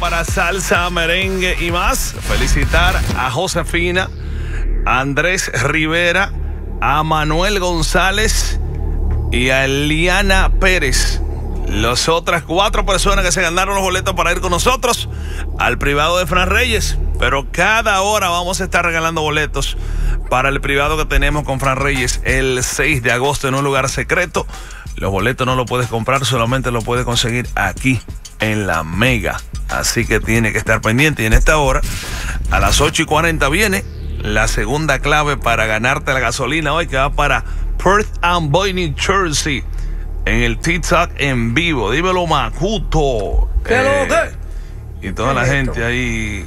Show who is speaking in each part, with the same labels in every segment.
Speaker 1: para salsa, merengue y más. Felicitar a Josefina, a Andrés Rivera, a Manuel González y a Eliana Pérez. Las otras 4 personas que se ganaron los boletos para ir con nosotros al privado de Fran Reyes. Pero cada hora vamos a estar regalando boletos para el privado que tenemos con Fran Reyes el 6 de agosto en un lugar secreto. Los boletos no los puedes comprar, solamente los puedes conseguir aquí en la Mega. Así que tiene que estar pendiente. Y en esta hora, a las 8:40 viene la segunda clave para ganarte la gasolina hoy, que va para Perth Amboy, New Jersey, en el TikTok en vivo. Dímelo, Macuto. Y toda la gente ahí,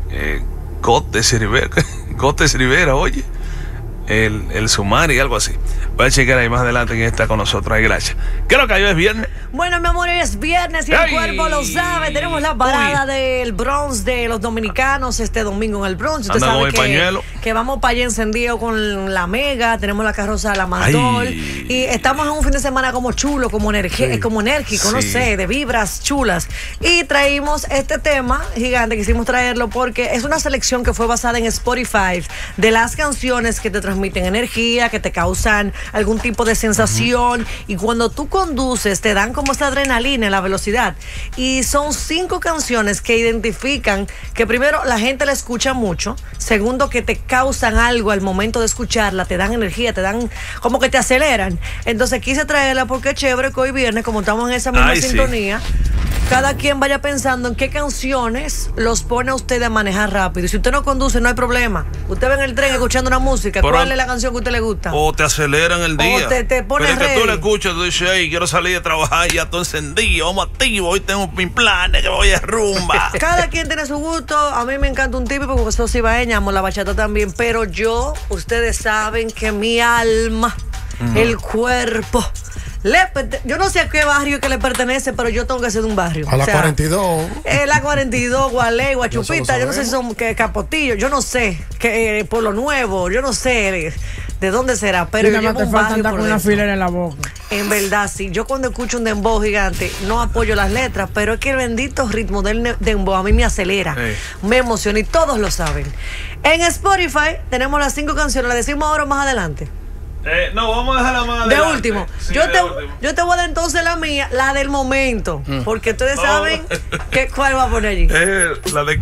Speaker 1: Cotes Rivera, oye, el Sumari, algo así. Voy a checar ahí más adelante quién está con nosotros. Ahí, gracias. Creo que hoy es viernes.
Speaker 2: Bueno, mi amor, hoy es viernes y el cuerpo lo sabe. Tenemos la parada del Bronx de los dominicanos este domingo en el Bronx. Usted sabe que vamos para allá encendido con la Mega. Tenemos la carroza de la Mandol. Y estamos en un fin de semana como chulo, como enérgico, no sé, de vibras chulas. Y traímos este tema gigante, quisimos traerlo porque es una selección que fue basada en Spotify de las canciones que te transmiten energía, que te causan algún tipo de sensación, y cuando tú conduces te dan como esa adrenalina en la velocidad. Y son 5 canciones que identifican que primero la gente la escucha mucho, segundo que te causan algo al momento de escucharla, te dan energía, te dan como que te aceleran. Entonces quise traerla porque es chévere que hoy viernes, como estamos en esa misma sintonía, cada quien vaya pensando en qué canciones los pone a usted a manejar rápido. Y si usted no conduce, no hay problema. Usted va en el tren escuchando una música. ¿Cuál es la canción que a usted le gusta?
Speaker 1: O te aceleran el día.
Speaker 2: O te pone
Speaker 1: pero es que tú le escuchas, tú dices, hey, quiero salir de trabajar, ya estoy encendido, vamos activo, hoy tengo mis planes, que voy a rumba.
Speaker 2: Cada quien tiene su gusto. A mí me encanta un típico porque soy cibaeña, amo la bachata también. Pero ustedes saben que mi alma, el cuerpo, yo no sé a qué barrio que le pertenece, pero yo tengo que ser de un barrio.
Speaker 3: A la 42.
Speaker 2: La 42, Gualey, Guachupita, yo no sé si son Capotillo, yo no sé, Pueblo Nuevo, yo no sé de dónde será, pero yo llevo un barrio por
Speaker 4: una filera en la boca.
Speaker 2: En verdad, sí. Yo cuando escucho un dembow gigante, no apoyo las letras, pero es que el bendito ritmo del dembow a mí me acelera, me emociona y todos lo saben. En Spotify tenemos las 5 canciones, las decimos ahora más adelante.
Speaker 1: No, vamos a dejarla más
Speaker 2: de
Speaker 1: adelante.
Speaker 2: último.
Speaker 1: Sí,
Speaker 2: yo te voy a dar entonces la mía, la del momento, porque ustedes saben cuál va a poner allí.
Speaker 1: La de